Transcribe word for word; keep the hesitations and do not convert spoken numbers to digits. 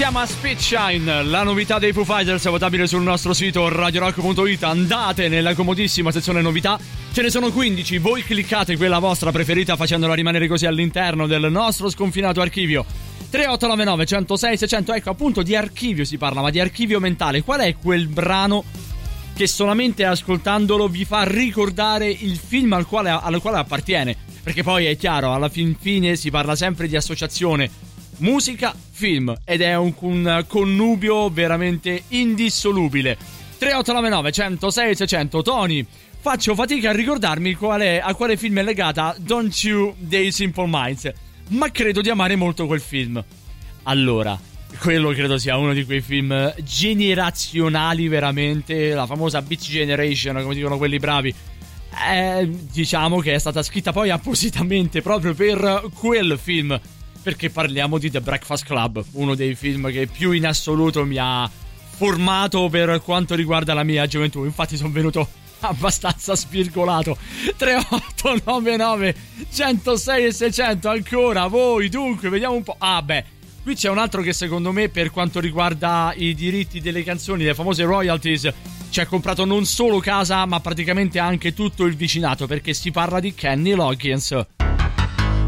chiama Spitshine, la novità dei Foo Fighters, votabile sul nostro sito radio rock punto it. Andate nella comodissima sezione novità, ce ne sono quindici, voi cliccate quella vostra preferita facendola rimanere così all'interno del nostro sconfinato archivio. Tre otto nove nove uno zero sei sei zero zero, ecco, appunto di archivio si parla, ma di archivio mentale. Qual è quel brano che solamente ascoltandolo vi fa ricordare il film al quale, al quale appartiene? Perché poi è chiaro, alla fin fine si parla sempre di associazione musica, film, ed è un, un connubio veramente indissolubile. Tre otto nove nove uno zero sei sei zero zero. Tony, faccio fatica a ricordarmi qual è, a quale film è legata Don't You dei Simple Minds, ma credo di amare molto quel film. Allora, quello credo sia uno di quei film generazionali veramente, la famosa Beat Generation, come dicono quelli bravi. Eh, diciamo che è stata scritta poi appositamente proprio per quel film, perché parliamo di The Breakfast Club, uno dei film che più in assoluto mi ha formato per quanto riguarda la mia gioventù. Infatti sono venuto abbastanza spircolato. Tre otto nove nove uno zero sei sei zero zero, ancora voi. Dunque, vediamo un po'. Ah beh, qui c'è un altro che secondo me, per quanto riguarda i diritti delle canzoni, le famose royalties, ci ha comprato non solo casa ma praticamente anche tutto il vicinato, perché si parla di Kenny Loggins.